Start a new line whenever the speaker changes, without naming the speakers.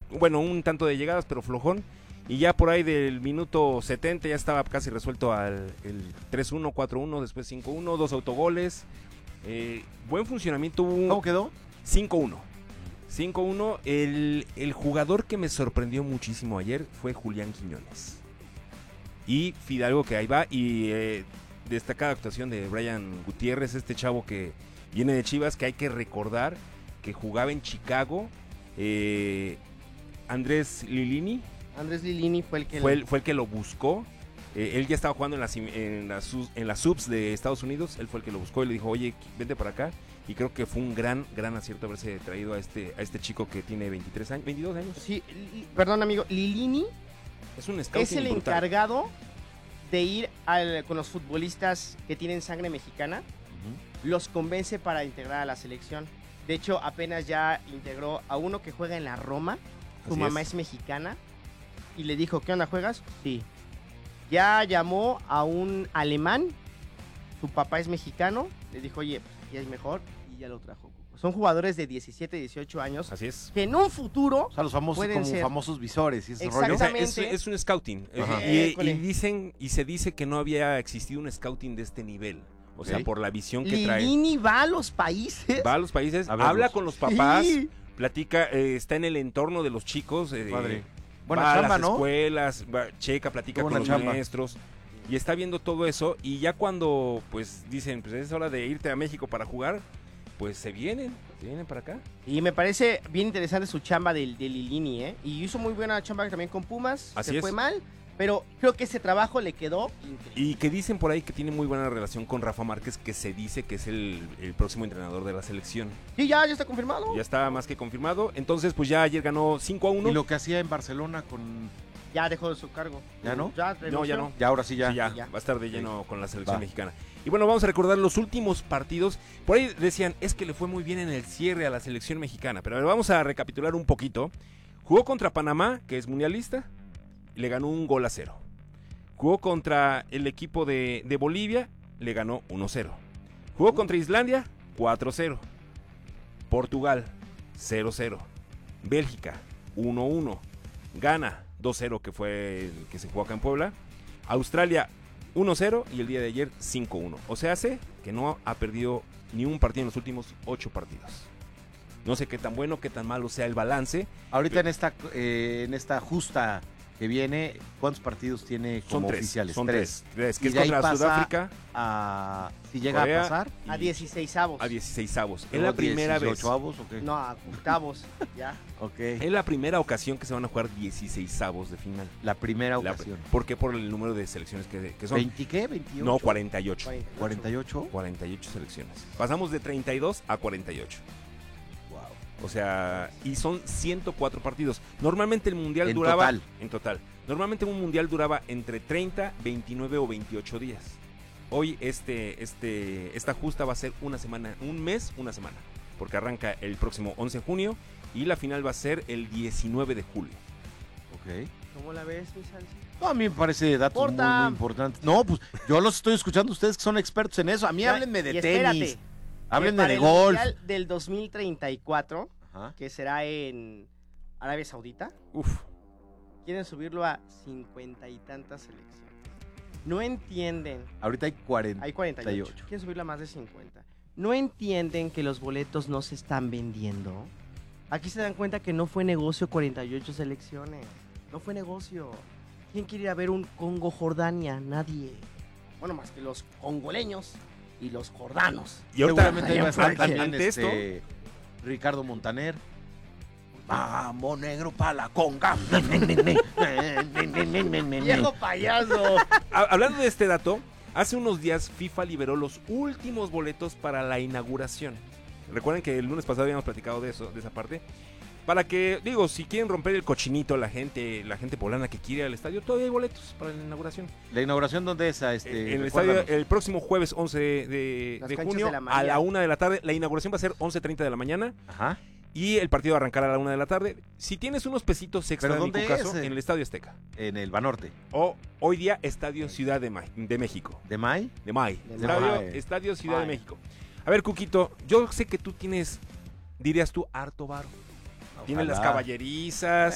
bueno, un tanto de llegadas, pero flojón. Y ya por ahí del minuto 70 ya estaba casi resuelto el 3-1, 4-1, después 5-1, 2 autogoles. Buen funcionamiento.
¿Cómo quedó?
5-1. 5-1. El jugador que me sorprendió muchísimo ayer fue Julián Quiñones. Y Fidalgo, que ahí va. Y destacada actuación de Brian Gutiérrez, este chavo que viene de Chivas, que hay que recordar que jugaba en Chicago. Andrés Lilini
fue el que
fue el que lo buscó. Él ya estaba jugando en las subs de Estados Unidos. Él fue el que lo buscó y le dijo, oye, vente para acá. Y creo que fue un gran acierto haberse traído a este chico que tiene 23 años, 22 años.
Sí, perdón amigo, Lilini
es un
es
scouting
el
brutal.
encargado de ir con los futbolistas que tienen sangre mexicana. Los convence para integrar a la selección. De hecho, apenas ya integró a uno que juega en la Roma. Su mamá es mexicana. Y le dijo, ¿qué onda, juegas? Sí. Ya llamó a un alemán. Su papá es mexicano. Le dijo, oye, pues, ya es mejor. Y ya lo trajo. Son jugadores de 17, 18 años.
Así es.
Que en un futuro
O sea, los famosos
pueden
como
ser.
famosos visores y ese rollo.
O sea,
Exactamente.
es un scouting. Y se dice que no había existido un scouting de este nivel. O sea,
Ok.
por la visión que trae.
Lilini va a los países.
Va a los países,
A verlos.
habla con los papás,
Sí.
platica, está en el entorno de los chicos.
Padre. Buena
va
chamba,
a las
¿no?
escuelas, checa, platica
Buena
con los
chamba.
maestros. Y está viendo todo eso. Y ya cuando pues dicen, pues es hora de irte a México para jugar, pues se vienen para acá.
Y me parece bien interesante su chamba de Lilini, ¿eh? Y hizo muy buena chamba también con Pumas.
Así
se
es.
fue mal, pero creo que ese trabajo le quedó increíble.
Y que dicen por ahí que tiene muy buena relación con Rafa Márquez, que se dice que es el próximo entrenador de la selección.
Sí, ya está confirmado.
Ya está más que confirmado. Entonces, pues ya ayer ganó 5-1.
Y lo que hacía en Barcelona con...
Ya dejó de su cargo.
¿Ya no?
Ya
No,
renunció.
ya no.
Ya, ahora sí ya.
Sí, ya,
Ya.
va a estar de lleno con la selección
Va.
mexicana. Y bueno, vamos a recordar los últimos partidos. Por ahí decían, es que le fue muy bien en el cierre a la selección mexicana. Pero a ver, vamos a recapitular un poquito. Jugó contra Panamá, que es mundialista, y le ganó 1-0. Jugó contra el equipo de Bolivia, le ganó 1-0. Jugó contra Islandia, 4-0. Portugal, 0-0. Bélgica, 1-1. Ghana, 2-0, que fue el que se jugó acá en Puebla. Australia, 1-0 y el día de ayer 5-1. O sea, hace que no ha perdido ni un partido en los últimos 8 partidos. No sé qué tan bueno, qué tan malo sea el balance.
Ahorita en esta justa que viene, ¿cuántos partidos tiene
Son
como
tres.
oficiales?
Son tres. Que
Y
es
de ahí
contra
pasa
Sudáfrica
si llega
Corea,
a pasar.
y
A 16avos.
a 16avos. Es
luego
la primera vez.
18avos, ¿o qué?
No, a octavos. Ya.
Ok.
Es la primera ocasión que se van a jugar 16avos de final.
La primera
La-
ocasión.
¿Por qué? Por el número de selecciones que son.
¿20 qué? ¿28?
No, 48.
48.
48 selecciones. Pasamos de 32 a 48.
Wow.
O sea, y son 104 partidos. Normalmente el mundial
En
duraba...
total.
En total. Normalmente un mundial duraba entre 30, 29 o 28 días. Hoy esta justa va a ser una semana, un mes, una semana. Porque arranca el próximo 11 de junio y la final va a ser el 19 de julio.
Ok.
¿Cómo la ves, mi salsa?
No, a mí me parece datos muy,
Porta.
muy importantes. No, pues yo los estoy escuchando ustedes que son expertos en eso. A mí
Ya,
háblenme de
y
tenis.
espérate,
Háblenme
para
de
el
golf.
Mundial del 2034,
Ajá.
que será en Arabia Saudita,
Uf.
quieren subirlo a 50 y tantas selecciones. No entienden.
Ahorita hay 40.
Hay 48. Quieren subirlo a más de 50. No entienden que los boletos no se están vendiendo. Aquí se dan cuenta que no fue negocio 48 selecciones. No fue negocio. ¿Quién quiere ir a ver un Congo-Jordania? Nadie. Bueno, más que los congoleños y los jordanos.
Y ahorita,
Seguramente ahí va a estar también
ante esto,
Ricardo Montaner. Vamos, negro, pa' la conga.
¡Viejo payaso!
hablando de este dato, hace unos días FIFA liberó los últimos boletos para la inauguración. Recuerden que el lunes pasado habíamos platicado de eso, de esa parte. Para que, digo, si quieren romper el cochinito, la gente poblana que quiere ir al estadio, todavía hay boletos para la inauguración.
¿La inauguración dónde es?
En el estadio,
Recuérdanos.
el próximo jueves 11 de
Las canchas
junio
de la
a
María.
la 1 de la tarde. La inauguración va a ser 11:30 de la mañana
Ajá.
y el partido arrancará a la 1 de la tarde. Si tienes unos pesitos extra,
¿Pero
en
dónde
tu caso,
es?
en el Estadio Azteca.
En el Banorte.
O hoy día Estadio Ciudad de México.
¿De May?
De May.
De
May.
Estadio Ciudad de
May.
México. A ver, Cuquito, yo sé que tú tienes, dirías tú, harto varo. Tienes las
Ojalá.
caballerizas.